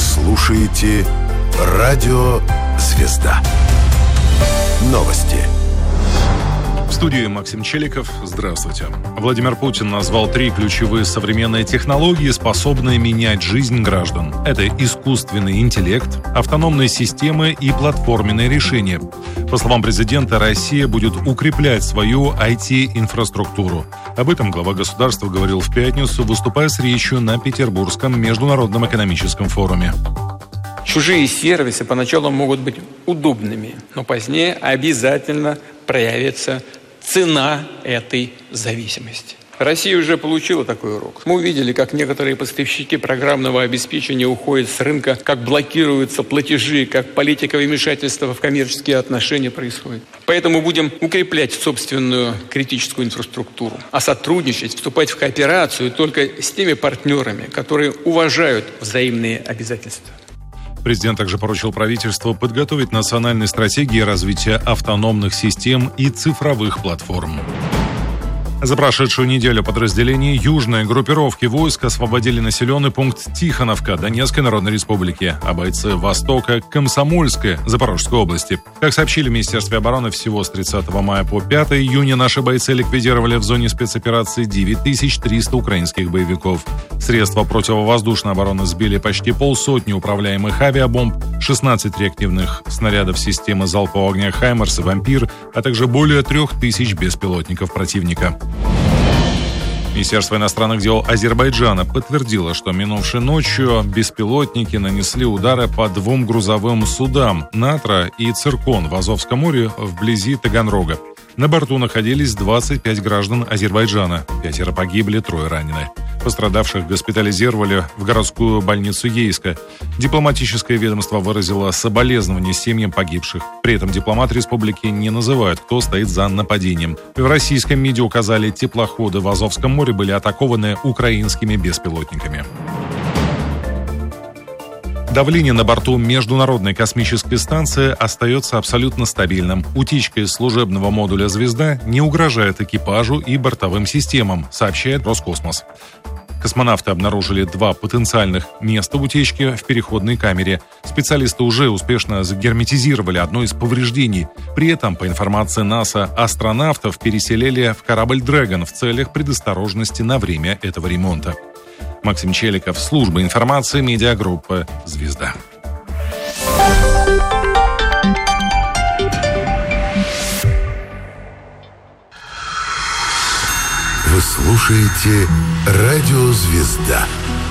слушаете «Радио Звезда». Новости. В студии Максим Челиков. Здравствуйте. Владимир Путин назвал 3 ключевые современные технологии, способные менять жизнь граждан. Это искусственный интеллект, автономные системы и платформенные решения. По словам президента, Россия будет укреплять свою IT-инфраструктуру. Об этом глава государства говорил в пятницу, выступая с речью на Петербургском международном экономическом форуме. Чужие сервисы поначалу могут быть удобными, но позднее обязательно проявится цена этой зависимости. Россия уже получила такой урок. Мы увидели, как некоторые поставщики программного обеспечения уходят с рынка, как блокируются платежи, как политика вмешательства в коммерческие отношения происходит. Поэтому будем укреплять собственную критическую инфраструктуру, а сотрудничать, вступать в кооперацию только с теми партнерами, которые уважают взаимные обязательства. Президент также поручил правительству подготовить национальные стратегии развития автономных систем и цифровых платформ. За прошедшую неделю подразделения южной группировки войск освободили населенный пункт Тихоновка Донецкой Народной Республики, а бойцы Востока Комсомольской Запорожской области. Как сообщили в Министерстве обороны, всего с 30 мая по 5 июня наши бойцы ликвидировали в зоне спецоперации 9300 украинских боевиков. Средства противовоздушной обороны сбили почти 500 управляемых авиабомб, 16 реактивных снарядов системы залпового огня «Хаймерс» и «Вампир», а также более 3000 беспилотников противника. Министерство иностранных дел Азербайджана подтвердило, что минувшей ночью беспилотники нанесли удары по 2 грузовым судам «Натра» и «Циркон» в Азовском море вблизи Таганрога. На борту находились 25 граждан Азербайджана, 5 погибли, 3 ранены. Пострадавших госпитализировали в городскую больницу Ейска. Дипломатическое ведомство выразило соболезнования семьям погибших. При этом дипломат республики не называет, кто стоит за нападением. В российском МИДе указали, теплоходы в Азовском море были атакованы украинскими беспилотниками. Давление на борту Международной космической станции остается абсолютно стабильным. Утечка из служебного модуля «Звезда» не угрожает экипажу и бортовым системам, сообщает Роскосмос. Космонавты обнаружили 2 потенциальных места утечки в переходной камере. Специалисты уже успешно загерметизировали одно из повреждений. При этом, по информации НАСА, астронавтов переселили в корабль «Дрэгон» в целях предосторожности на время этого ремонта. Максим Челиков, служба информации, медиагруппа «Звезда». Вы слушаете «Радио Звезда».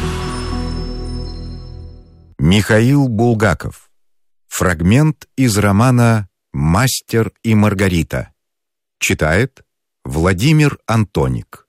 Михаил Булгаков. Фрагмент из романа «Мастер и Маргарита». Читает Владимир Антоник.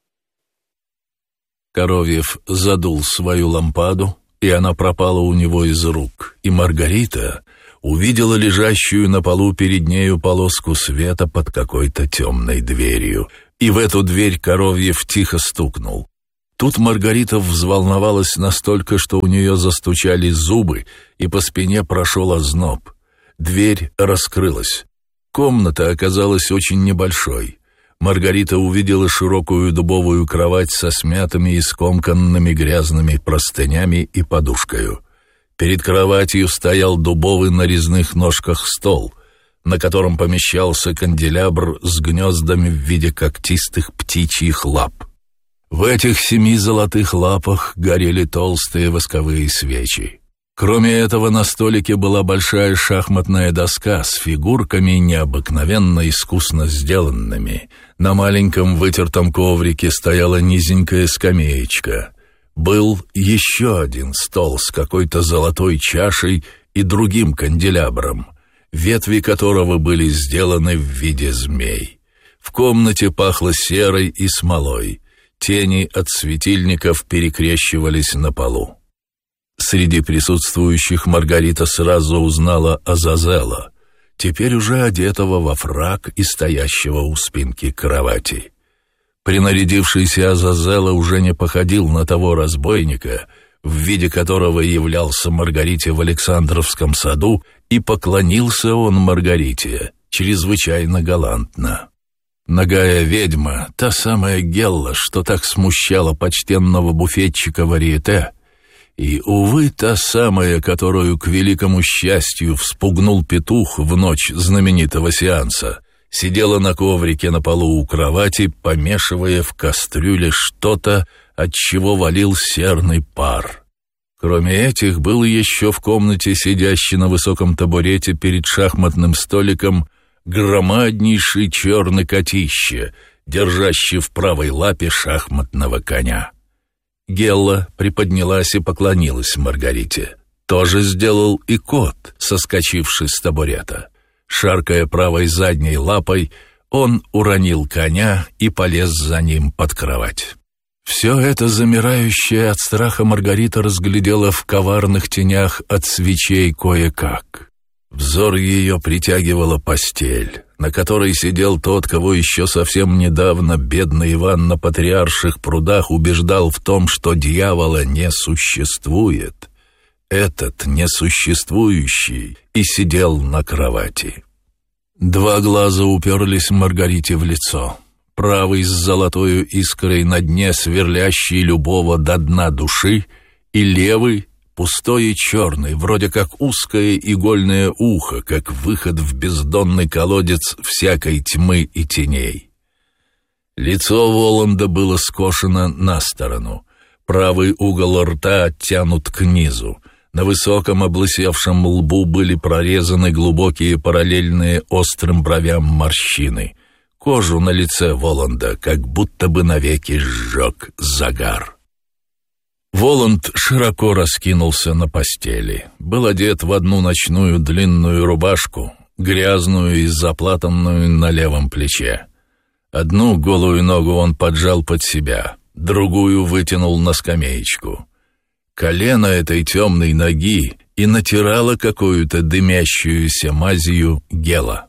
Коровьев задул свою лампаду, и она пропала у него из рук, и Маргарита увидела лежащую на полу перед нею полоску света под какой-то темной дверью, и в эту дверь Коровьев тихо стукнул. Тут Маргарита взволновалась настолько, что у нее застучали зубы, и по спине прошел озноб. Дверь раскрылась. Комната оказалась очень небольшой. Маргарита увидела широкую дубовую кровать со смятыми и скомканными грязными простынями и подушкою. Перед кроватью стоял дубовый на резных ножках стол, на котором помещался канделябр с гнездами в виде когтистых птичьих лап. В этих 7 золотых лапах горели толстые восковые свечи. Кроме этого, на столике была большая шахматная доска с фигурками, необыкновенно искусно сделанными. На маленьком вытертом коврике стояла низенькая скамеечка. Был еще один стол с какой-то золотой чашей и другим канделябром, ветви которого были сделаны в виде змей. В комнате пахло серой и смолой. Тени от светильников перекрещивались на полу. Среди присутствующих Маргарита сразу узнала Азазела, теперь уже одетого во фрак и стоящего у спинки кровати. Принарядившийся Азазела уже не походил на того разбойника, в виде которого являлся Маргарите в Александровском саду, и поклонился он Маргарите чрезвычайно галантно. Нагая ведьма, та самая Гелла, что так смущала почтенного буфетчика варьете, И, увы, та самая, которую, к великому счастью, вспугнул петух в ночь знаменитого сеанса, сидела на коврике на полу у кровати, помешивая в кастрюле что-то, от чего валил серный пар. Кроме этих, был еще в комнате, сидящий на высоком табурете перед шахматным столиком, громаднейший черный котище, держащий в правой лапе шахматного коня. Гелла приподнялась и поклонилась Маргарите. То же сделал и кот, соскочивший с табурета. Шаркая правой задней лапой, он уронил коня и полез за ним под кровать. Все это замирающая от страха Маргарита разглядела в коварных тенях от свечей кое-как. Взор ее притягивала постель, на которой сидел тот, кого еще совсем недавно бедный Иван на Патриарших прудах убеждал в том, что дьявола не существует. Этот несуществующий и сидел на кровати. Два глаза уперлись Маргарите в лицо. Правый с золотою искрой на дне, сверлящий любого до дна души, и левый пустой и черный, вроде как узкое игольное ухо, как выход в бездонный колодец всякой тьмы и теней. Лицо Воланда было скошено на сторону, правый угол рта оттянут к низу, на высоком облысевшем лбу были прорезаны глубокие параллельные острым бровям морщины. Кожу на лице Воланда как будто бы навеки сжег загар. Воланд широко раскинулся на постели. Был одет в одну ночную длинную рубашку, грязную и заплатанную на левом плече. Одну голую ногу он поджал под себя, другую вытянул на скамеечку. Колено этой темной ноги и натирало какую-то дымящуюся мазью Гелла.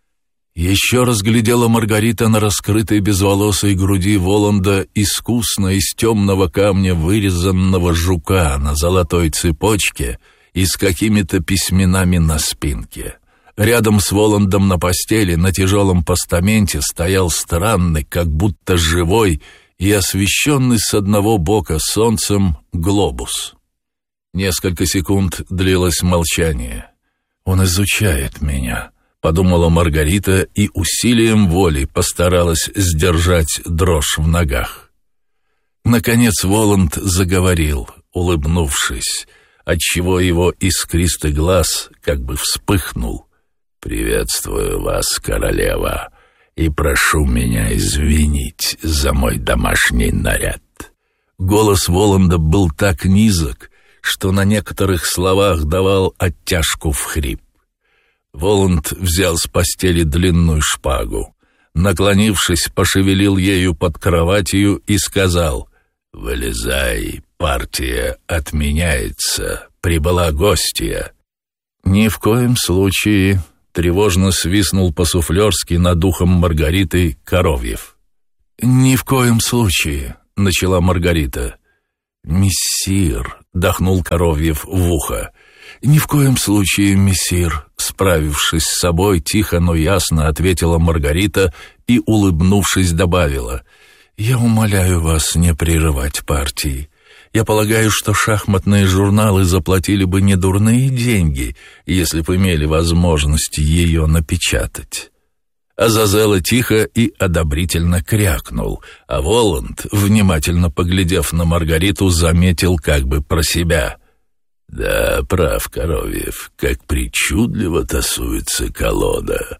Еще разглядела Маргарита на раскрытой безволосой груди Воланда искусно из темного камня вырезанного жука на золотой цепочке и с какими-то письменами на спинке. Рядом с Воландом на постели на тяжелом постаменте стоял странный, как будто живой и освещенный с одного бока солнцем глобус. Несколько секунд длилось молчание. «Он изучает меня», — подумала Маргарита и усилием воли постаралась сдержать дрожь в ногах. Наконец Воланд заговорил, улыбнувшись, отчего его искристый глаз как бы вспыхнул. «Приветствую вас, королева, и прошу меня извинить за мой домашний наряд». Голос Воланда был так низок, что на некоторых словах давал оттяжку в хрип. Воланд взял с постели длинную шпагу, наклонившись, пошевелил ею под кроватью и сказал: «Вылезай, партия отменяется, прибыла гостья». «Ни в коем случае», — тревожно свистнул по-суфлерски над ухом Маргариты Коровьев. «Ни в коем случае», — начала Маргарита. «Мессир», — дохнул Коровьев в ухо. «Ни в коем случае, мессир», — справившись с собой, тихо, но ясно ответила Маргарита и, улыбнувшись, добавила: «Я умоляю вас не прерывать партии. Я полагаю, что шахматные журналы заплатили бы недурные деньги, если бы имели возможность ее напечатать». Азазелла тихо и одобрительно крякнул, а Воланд, внимательно поглядев на Маргариту, заметил как бы про себя: «Да, прав, Коровьев, как причудливо тасуется колода.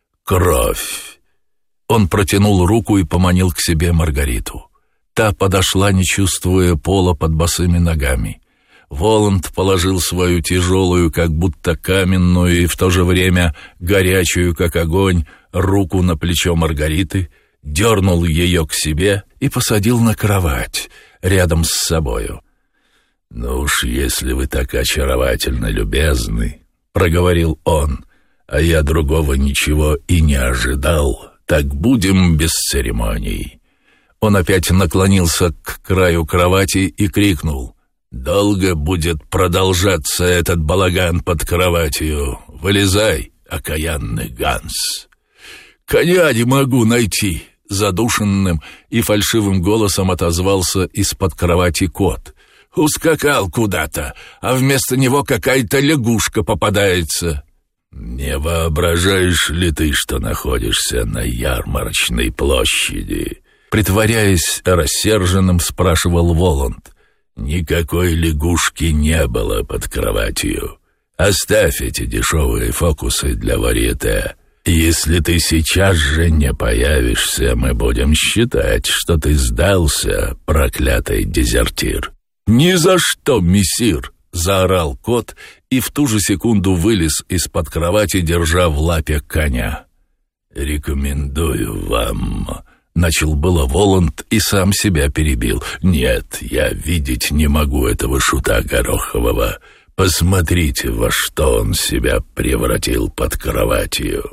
Кровь». Он протянул руку и поманил к себе Маргариту. Та подошла, не чувствуя пола под босыми ногами. Воланд положил свою тяжелую, как будто каменную и в то же время горячую, как огонь, руку на плечо Маргариты, дернул ее к себе и посадил на кровать рядом с собою. «Ну уж, если вы так очаровательно любезны, — проговорил он, — а я другого ничего и не ожидал, так будем без церемоний». Он опять наклонился к краю кровати и крикнул: «Долго будет продолжаться этот балаган под кроватью. Вылезай, окаянный Ганс». «Коня не могу найти», — задушенным и фальшивым голосом отозвался из-под кровати кот. Ускакал куда-то, а вместо него какая-то лягушка попадается». «Не воображаешь ли ты, что находишься на ярмарочной площади?» Притворяясь рассерженным, спрашивал Воланд. «Никакой лягушки не было под кроватью. Оставь эти дешевые фокусы для варьете. Если ты сейчас же не появишься, мы будем считать, что ты сдался, проклятый дезертир». «Ни за что, мессир!» — заорал кот и в ту же секунду вылез из-под кровати, держа в лапе коня. «Рекомендую вам...» — начал было Воланд и сам себя перебил. «Нет, я видеть не могу этого шута Горохового. Посмотрите, во что он себя превратил под кроватью».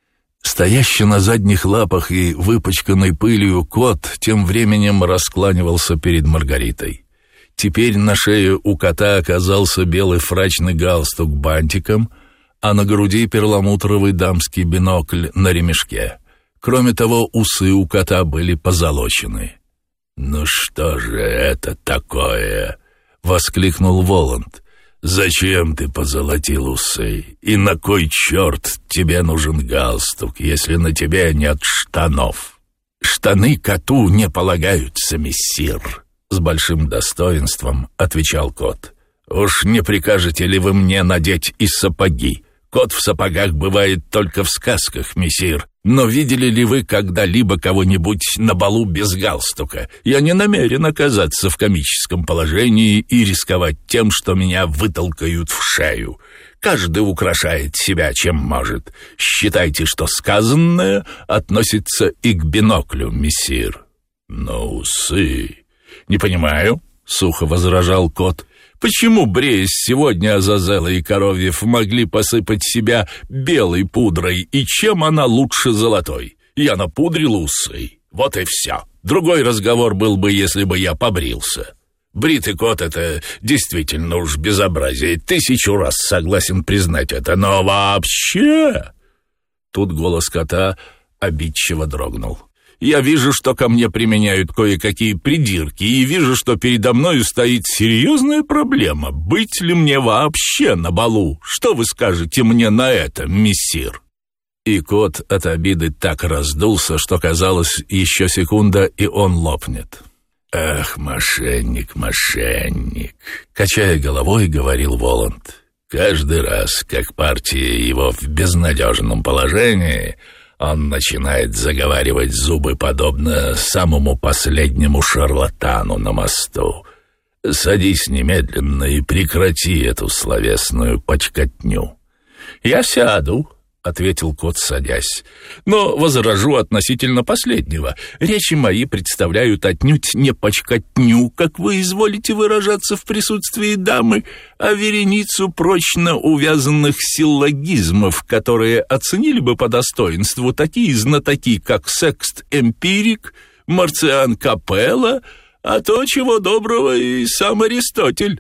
Стоящий на задних лапах и выпачканный пылью кот тем временем раскланивался перед Маргаритой. Теперь на шее у кота оказался белый фрачный галстук бантиком, а на груди перламутровый дамский бинокль на ремешке. Кроме того, усы у кота были позолочены. «Ну что же это такое?» — воскликнул Воланд. «Зачем ты позолотил усы? И на кой черт тебе нужен галстук, если на тебе нет штанов?» «Штаны коту не полагаются, мессир», — с большим достоинством отвечал кот. «Уж не прикажете ли вы мне надеть и сапоги? Кот в сапогах бывает только в сказках, мессир. Но видели ли вы когда-либо кого-нибудь на балу без галстука? Я не намерен оказаться в комическом положении и рисковать тем, что меня вытолкают в шею. Каждый украшает себя, чем может. Считайте, что сказанное относится и к биноклю, мессир». «Но усы...» «Не понимаю», — сухо возражал кот. «Почему, бреясь сегодня, Азазелла и Коровьев могли посыпать себя белой пудрой, и чем она лучше золотой? Я напудрил усы, вот и все. Другой разговор был бы, если бы я побрился. Бритый кот — это действительно уж безобразие, 1000 раз согласен признать это, но вообще...» Тут голос кота обидчиво дрогнул. «Я вижу, что ко мне применяют кое-какие придирки, и вижу, что передо мною стоит серьезная проблема. Быть ли мне вообще на балу? Что вы скажете мне на это, мессир?» И кот от обиды так раздулся, что казалось, еще секунда, и он лопнет. «Ах, мошенник, мошенник!» — качая головой, говорил Воланд. «Каждый раз, как партия его в безнадежном положении, он начинает заговаривать зубы, подобно самому последнему шарлатану на мосту. Садись немедленно и прекрати эту словесную почкотню». «Я сяду», — ответил кот, садясь. «Но возражу относительно последнего. Речи мои представляют отнюдь не почкотню, как вы изволите выражаться в присутствии дамы, а вереницу прочно увязанных силлогизмов, которые оценили бы по достоинству такие знатоки, как Секст-Эмпирик, Марциан Капелла, а то, чего доброго, и сам Аристотель».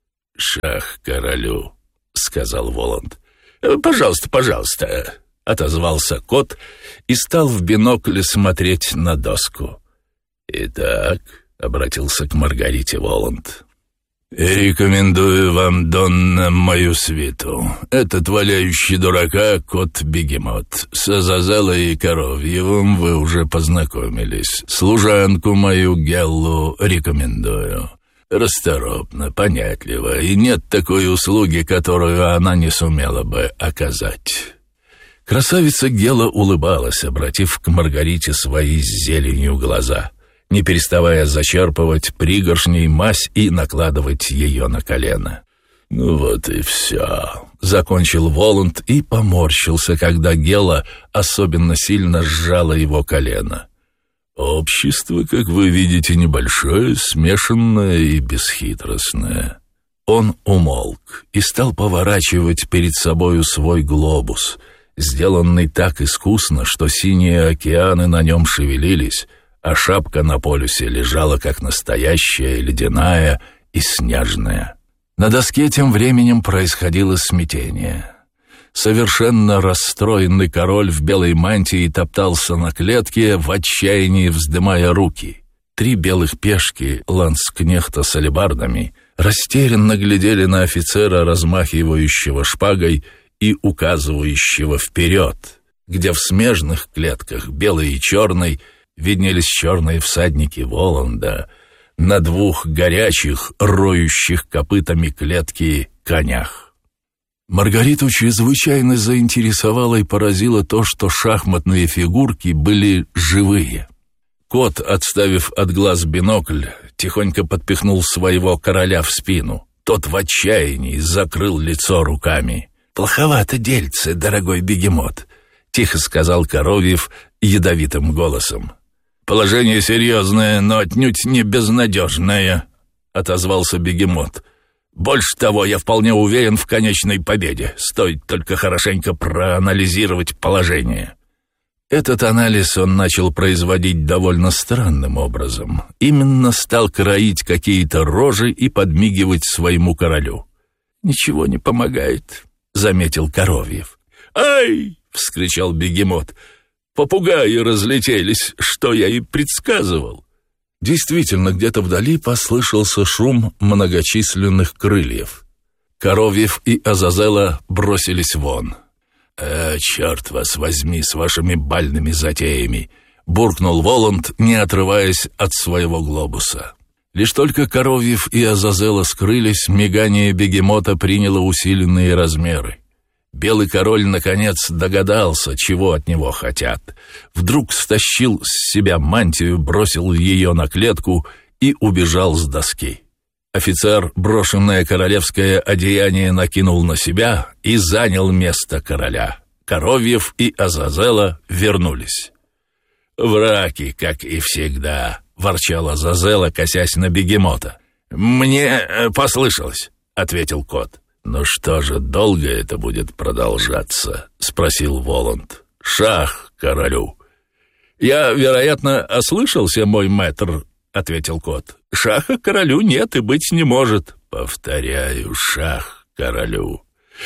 «Шах королю», — сказал Воланд. «Пожалуйста, пожалуйста», — отозвался кот и стал в бинокль смотреть на доску. «Итак», — обратился к Маргарите Воланд, — «рекомендую вам, Донна, мою свиту. Этот валяющий дурака кот-бегемот. С Азазеллой и Коровьевым вы уже познакомились. Служанку мою Геллу рекомендую. Расторопно, понятливо, и нет такой услуги, которую она не сумела бы оказать». Красавица Гела улыбалась, обратив к Маргарите свои с зеленью глаза, не переставая зачерпывать пригоршней мазь и накладывать ее на колено. «Ну вот и все», — закончил Воланд и поморщился, когда Гела особенно сильно сжала его колено. «Общество, как вы видите, небольшое, смешанное и бесхитростное». Он умолк и стал поворачивать перед собою свой глобус, сделанный так искусно, что синие океаны на нем шевелились, а шапка на полюсе лежала как настоящая, ледяная и снежная. На доске тем временем происходило смятение. Совершенно расстроенный король в белой мантии топтался на клетке, в отчаянии вздымая руки. 3 белых пешки ланскнехта с алебардами растерянно глядели на офицера, размахивающего шпагой и указывающего вперед, где в смежных клетках, белой и черной, виднелись черные всадники Воланда на двух горячих, роющих копытами клетки конях. Маргариту чрезвычайно заинтересовало и поразило то, что шахматные фигурки были живые. Кот, отставив от глаз бинокль, тихонько подпихнул своего короля в спину. Тот в отчаянии закрыл лицо руками. «Плоховато дельце, дорогой бегемот», — тихо сказал Коровьев ядовитым голосом. «Положение серьезное, но отнюдь не безнадежное», — отозвался бегемот. «Больше того, я вполне уверен в конечной победе. Стоит только хорошенько проанализировать положение». Этот анализ он начал производить довольно странным образом. Именно стал кроить какие-то рожи и подмигивать своему королю. «Ничего не помогает», — заметил Коровьев. «Ай!» — вскричал бегемот. «Попугаи разлетелись, что я и предсказывал». Действительно, где-то вдали послышался шум многочисленных крыльев. Коровьев и Азазела бросились вон. «Черт вас возьми с вашими бальными затеями!» — буркнул Воланд, не отрываясь от своего глобуса. Лишь только Коровьев и Азазела скрылись, мигание бегемота приняло усиленные размеры. Белый король, наконец, догадался, чего от него хотят. Вдруг стащил с себя мантию, бросил ее на клетку и убежал с доски. Офицер брошенное королевское одеяние накинул на себя и занял место короля. Коровьев и Азазела вернулись. «Враки, как и всегда», — ворчал Азазела, косясь на бегемота. «Мне послышалось», — ответил кот. «Ну что же, долго это будет продолжаться?» — спросил Воланд. «Шах королю». «Я, вероятно, ослышался, мой мэтр», — ответил кот. «Шаха королю нет и быть не может». «Повторяю, шах королю».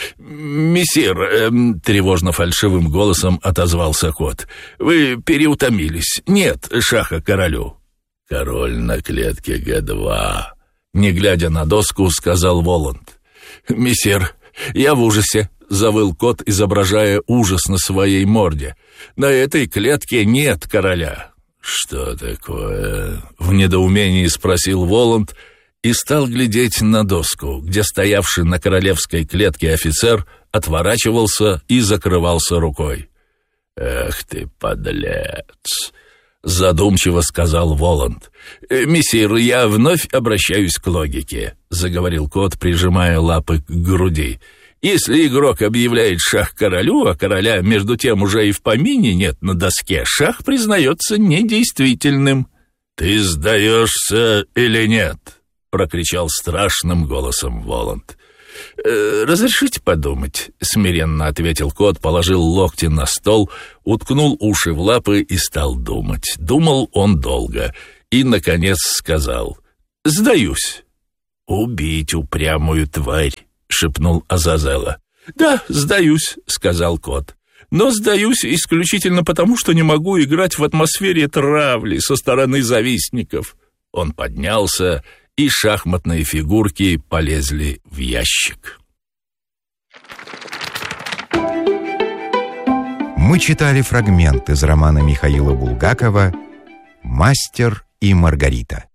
«Мессир», — тревожно-фальшивым голосом отозвался кот, — «вы переутомились. Нет шаха королю». «Король на клетке Г2», — не глядя на доску, сказал Воланд. «Мессир, я в ужасе», — завыл кот, изображая ужас на своей морде. «На этой клетке нет короля». «Что такое?» — в недоумении спросил Воланд и стал глядеть на доску, где стоявший на королевской клетке офицер отворачивался и закрывался рукой. «Эх ты, подлец!» — задумчиво сказал Воланд. «Мессир, я вновь обращаюсь к логике», — заговорил кот, прижимая лапы к груди. «Если игрок объявляет шах королю, а короля между тем уже и в помине нет на доске, шах признается недействительным». «Ты сдаешься или нет?» — прокричал страшным голосом Воланд. «Разрешите подумать», — смиренно ответил кот, положил локти на стол, уткнул уши в лапы и стал думать. Думал он долго и, наконец, сказал: «Сдаюсь». «Убить упрямую тварь», — шепнул Азазела. «Да, сдаюсь», — сказал кот. «Но сдаюсь исключительно потому, что не могу играть в атмосфере травли со стороны завистников». Он поднялся, и шахматные фигурки полезли в ящик. Мы читали фрагмент из романа Михаила Булгакова «Мастер и Маргарита».